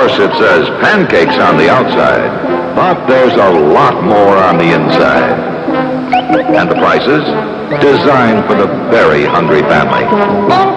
course, it says pancakes on the outside, but there's a lot more on the inside. And the prices? Designed for the very hungry family.